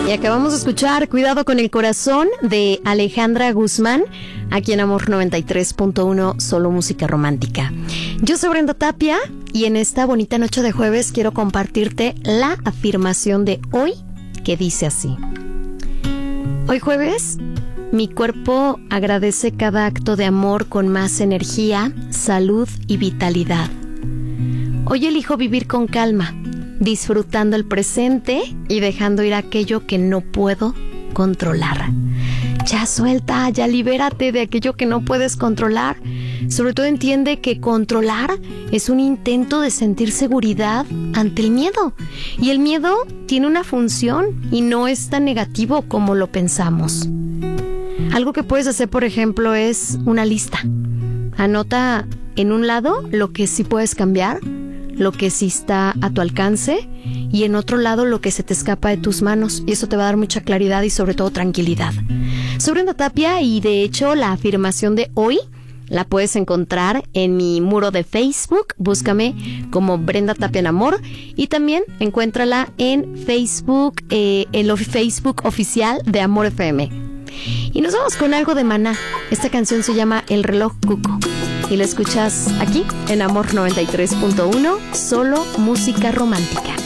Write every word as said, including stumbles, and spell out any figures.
Y acabamos de escuchar Cuidado con el Corazón de Alejandra Guzmán, aquí en Amor noventa y tres punto uno, solo música romántica. Yo soy Brenda Tapia y en esta bonita noche de jueves quiero compartirte la afirmación de hoy, que dice así: hoy jueves, mi cuerpo agradece cada acto de amor con más energía, salud y vitalidad. Hoy elijo vivir con calma, disfrutando el presente y dejando ir aquello que no puedo controlar. Ya suelta, ya libérate de aquello que no puedes controlar. Sobre todo entiende que controlar es un intento de sentir seguridad ante el miedo. Y el miedo tiene una función y no es tan negativo como lo pensamos. Algo que puedes hacer, por ejemplo, es una lista. Anota en un lado lo que sí puedes cambiar, lo que sí está a tu alcance, y en otro lado lo que se te escapa de tus manos, y eso te va a dar mucha claridad y sobre todo tranquilidad. Soy Brenda Tapia y de hecho la afirmación de hoy la puedes encontrar en mi muro de Facebook. Búscame como Brenda Tapia en Amor y también encuéntrala en Facebook, eh, el Facebook oficial de Amor F M. Y nos vamos con algo de Maná. Esta canción se llama El Reloj Cuco y la escuchas aquí en Amor noventa y tres punto uno, solo música romántica.